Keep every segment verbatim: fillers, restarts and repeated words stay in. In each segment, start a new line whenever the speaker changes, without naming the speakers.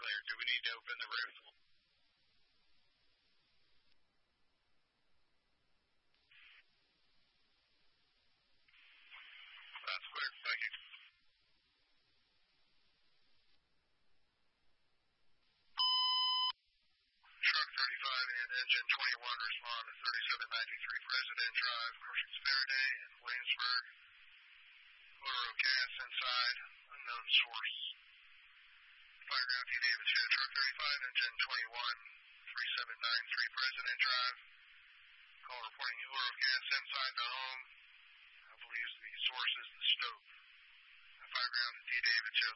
failure. Do we need to open the roof? That's clear. Thank you. Truck thirty-five and engine twenty-one respond to thirty-seven ninety-three President Drive, Merchants Faraday in Williamsburg. Odor of gas inside, unknown source. Fireground T David two, truck thirty-five, engine twenty-one, thirty-seven ninety-three President Drive. Call reporting odor of gas inside the home. I believe the source is the stove. Fireground T David two.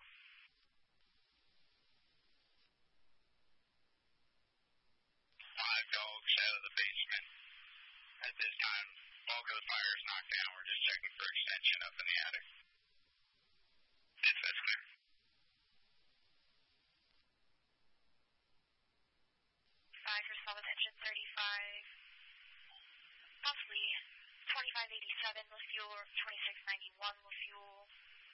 Five dogs out of the basement. At this time, bulk of the fire is knocked down. We're just checking for extension up in the attic. Yes, that's clear.
Five respond with engine thirty-five. Possibly twenty-five eighty-seven with fuel or twenty-six ninety-one with fuel.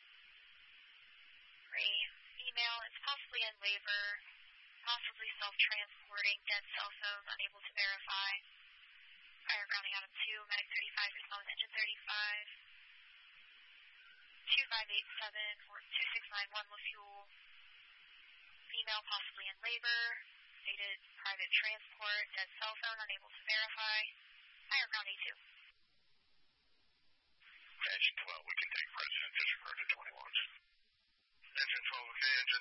Ray, email, it's possibly in labor, possibly self-transporting, dead cell phone, unable to verify. Fire grounding out of two, Medic thirty-five, respond with engine thirty-five. two five eight seven or two six nine one with fuel. Female possibly in labor, stated private transport, dead cell phone, unable to verify. Fire ground A two.
Engine twelve, we can take President, disregard to twenty-one. Engine twelve, okay, engine